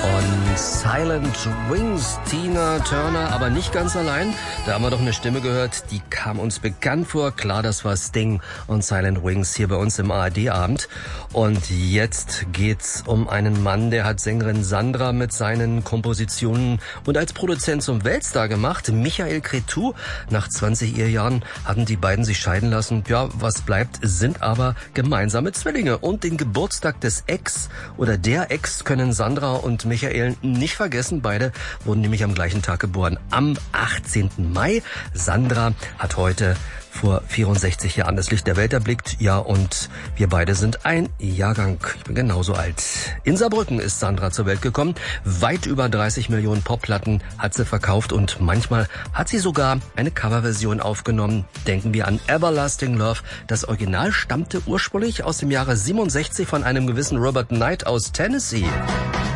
Und Silent Wings, Tina Turner, aber nicht ganz allein. Da haben wir doch eine Stimme gehört, die kam uns bekannt vor. Klar, das war Sting und Silent Wings hier bei uns im ARD-Abend. Und jetzt geht's um einen Mann, der hat Sängerin Sandra mit seinen Kompositionen und als Produzent zum Weltstar gemacht. Michael Cretu. Nach 20 Ehejahren hatten die beiden sich scheiden lassen. Ja, was bleibt, sind aber gemeinsame Zwillinge. Und den Geburtstag des Ex oder der Ex können Sandra und Michael nicht vergessen. Beide wurden nämlich am gleichen Tag geboren, am 18. Mai. Sandra hat heute vor 64 Jahren das Licht der Welt erblickt. Ja, und wir beide sind ein Jahrgang. Ich bin genauso alt. In Saarbrücken ist Sandra zur Welt gekommen. Weit über 30 Millionen Popplatten hat sie verkauft und manchmal hat sie sogar eine Coverversion aufgenommen. Denken wir an Everlasting Love. Das Original stammte ursprünglich aus dem Jahre 67 von einem gewissen Robert Knight aus Tennessee.